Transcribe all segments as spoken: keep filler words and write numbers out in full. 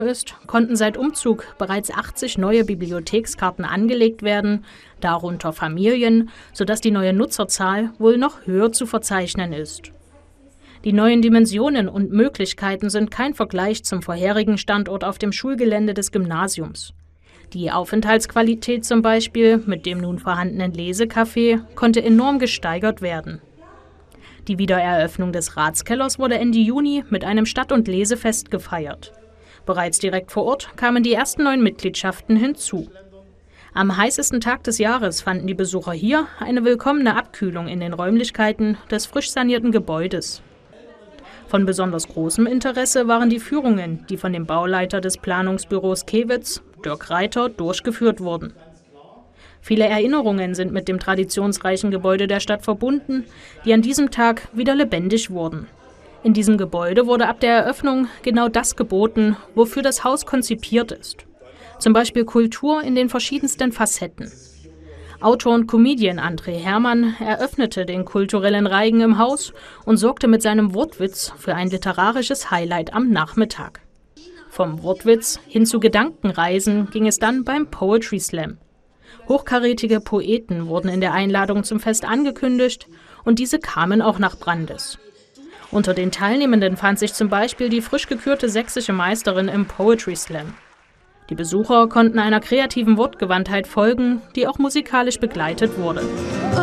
ist, konnten seit Umzug bereits achtzig neue Bibliothekskarten angelegt werden, darunter Familien, sodass die neue Nutzerzahl wohl noch höher zu verzeichnen ist. Die neuen Dimensionen und Möglichkeiten sind kein Vergleich zum vorherigen Standort auf dem Schulgelände des Gymnasiums. Die Aufenthaltsqualität zum Beispiel mit dem nun vorhandenen Lesecafé konnte enorm gesteigert werden. Die Wiedereröffnung des Ratskellers wurde Ende Juni mit einem Stadt- und Lesefest gefeiert. Bereits direkt vor Ort kamen die ersten neuen Mitgliedschaften hinzu. Am heißesten Tag des Jahres fanden die Besucher hier eine willkommene Abkühlung in den Räumlichkeiten des frisch sanierten Gebäudes. Von besonders großem Interesse waren die Führungen, die von dem Bauleiter des Planungsbüros Kewitz, Dirk Reiter, durchgeführt wurden. Viele Erinnerungen sind mit dem traditionsreichen Gebäude der Stadt verbunden, die an diesem Tag wieder lebendig wurden. In diesem Gebäude wurde ab der Eröffnung genau das geboten, wofür das Haus konzipiert ist. Zum Beispiel Kultur in den verschiedensten Facetten. Autor und Comedian André Hermann eröffnete den kulturellen Reigen im Haus und sorgte mit seinem Wortwitz für ein literarisches Highlight am Nachmittag. Vom Wortwitz hin zu Gedankenreisen ging es dann beim Poetry Slam. Hochkarätige Poeten wurden in der Einladung zum Fest angekündigt und diese kamen auch nach Brandes. Unter den Teilnehmenden fand sich zum Beispiel die frisch gekürte sächsische Meisterin im Poetry Slam. Die Besucher konnten einer kreativen Wortgewandtheit folgen, die auch musikalisch begleitet wurde. Oh,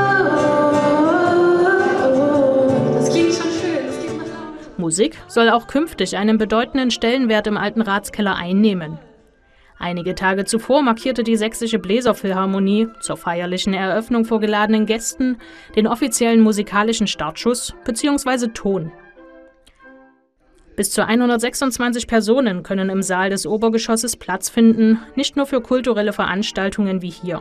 oh, oh, das klingt schon schön. Das klingt nach Laune. Musik soll auch künftig einen bedeutenden Stellenwert im alten Ratskeller einnehmen. Einige Tage zuvor markierte die Sächsische Bläserphilharmonie zur feierlichen Eröffnung vor geladenen Gästen den offiziellen musikalischen Startschuss bzw. Ton. Bis zu hundertsechsundzwanzig Personen können im Saal des Obergeschosses Platz finden, nicht nur für kulturelle Veranstaltungen wie hier.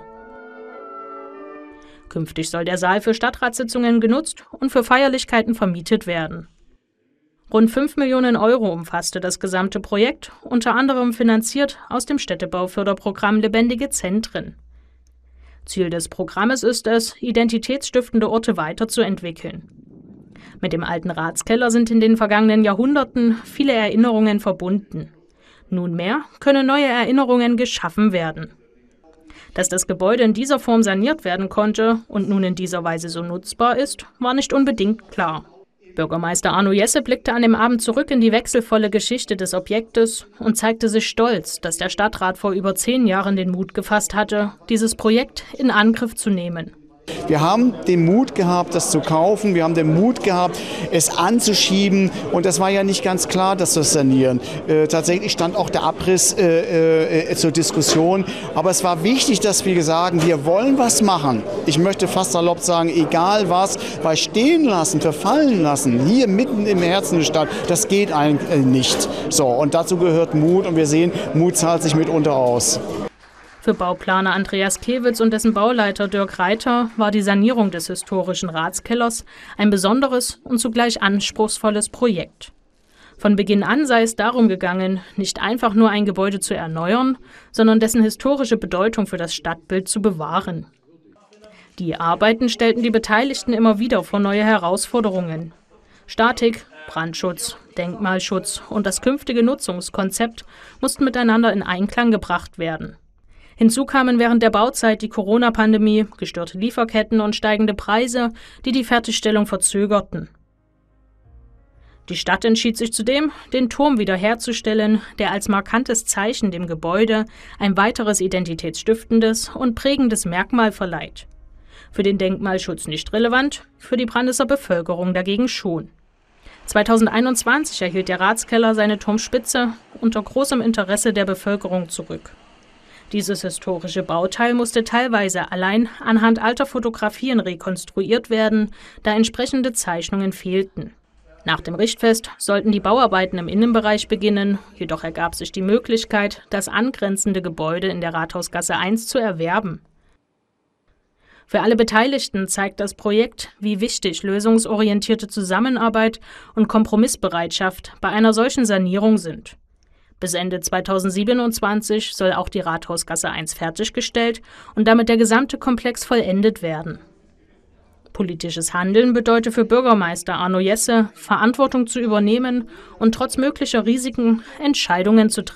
Künftig soll der Saal für Stadtratssitzungen genutzt und für Feierlichkeiten vermietet werden. Rund fünf Millionen Euro umfasste das gesamte Projekt, unter anderem finanziert aus dem Städtebauförderprogramm Lebendige Zentren. Ziel des Programmes ist es, identitätsstiftende Orte weiterzuentwickeln. Mit dem alten Ratskeller sind in den vergangenen Jahrhunderten viele Erinnerungen verbunden. Nunmehr können neue Erinnerungen geschaffen werden. Dass das Gebäude in dieser Form saniert werden konnte und nun in dieser Weise so nutzbar ist, war nicht unbedingt klar. Bürgermeister Arno Jesse blickte an dem Abend zurück in die wechselvolle Geschichte des Objektes und zeigte sich stolz, dass der Stadtrat vor über zehn Jahren den Mut gefasst hatte, dieses Projekt in Angriff zu nehmen. Wir haben den Mut gehabt, das zu kaufen. Wir haben den Mut gehabt, es anzuschieben. Und das war ja nicht ganz klar, dass wir es sanieren. Äh, tatsächlich stand auch der Abriss äh, äh, zur Diskussion. Aber es war wichtig, dass wir sagen, wir wollen was machen. Ich möchte fast salopp sagen, egal was, weil stehen lassen, verfallen lassen, hier mitten im Herzen der Stadt, das geht eigentlich nicht. So, und dazu gehört Mut. Und wir sehen, Mut zahlt sich mitunter aus. Für Bauplaner Andreas Kewitz und dessen Bauleiter Dirk Reiter war die Sanierung des historischen Ratskellers ein besonderes und zugleich anspruchsvolles Projekt. Von Beginn an sei es darum gegangen, nicht einfach nur ein Gebäude zu erneuern, sondern dessen historische Bedeutung für das Stadtbild zu bewahren. Die Arbeiten stellten die Beteiligten immer wieder vor neue Herausforderungen. Statik, Brandschutz, Denkmalschutz und das künftige Nutzungskonzept mussten miteinander in Einklang gebracht werden. Hinzu kamen während der Bauzeit die Corona-Pandemie, gestörte Lieferketten und steigende Preise, die die Fertigstellung verzögerten. Die Stadt entschied sich zudem, den Turm wiederherzustellen, der als markantes Zeichen dem Gebäude ein weiteres identitätsstiftendes und prägendes Merkmal verleiht. Für den Denkmalschutz nicht relevant, für die Brandeser Bevölkerung dagegen schon. zweitausendeinundzwanzig erhielt der Ratskeller seine Turmspitze unter großem Interesse der Bevölkerung zurück. Dieses historische Bauteil musste teilweise allein anhand alter Fotografien rekonstruiert werden, da entsprechende Zeichnungen fehlten. Nach dem Richtfest sollten die Bauarbeiten im Innenbereich beginnen, jedoch ergab sich die Möglichkeit, das angrenzende Gebäude in der Rathausgasse eins zu erwerben. Für alle Beteiligten zeigt das Projekt, wie wichtig lösungsorientierte Zusammenarbeit und Kompromissbereitschaft bei einer solchen Sanierung sind. Bis Ende zweitausendsiebenundzwanzig soll auch die Rathausgasse eins fertiggestellt und damit der gesamte Komplex vollendet werden. Politisches Handeln bedeutet für Bürgermeister Arno Jesse, Verantwortung zu übernehmen und trotz möglicher Risiken Entscheidungen zu treffen,